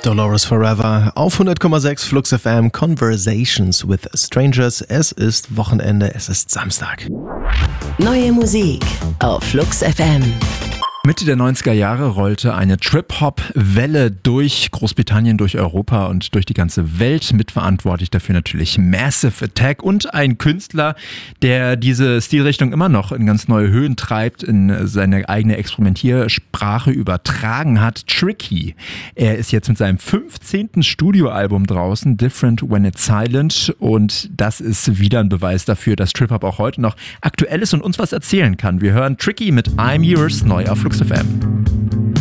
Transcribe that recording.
Dolores Forever auf 100,6 Flux FM Conversations with Strangers. Es ist Wochenende, es ist Samstag. Neue Musik auf Flux FM. Mitte der 90er Jahre rollte eine Trip-Hop-Welle durch Großbritannien, durch Europa und durch die ganze Welt. Mitverantwortlich dafür natürlich Massive Attack und ein Künstler, der diese Stilrichtung immer noch in ganz neue Höhen treibt, in seine eigene Experimentiersprache übertragen hat, Tricky. Er ist jetzt mit seinem 15. Studioalbum draußen, Different When It's Silent, und das ist wieder ein Beweis dafür, dass Trip-Hop auch heute noch aktuell ist und uns was erzählen kann. Wir hören Tricky mit I'm Yours neu auf Flux FM.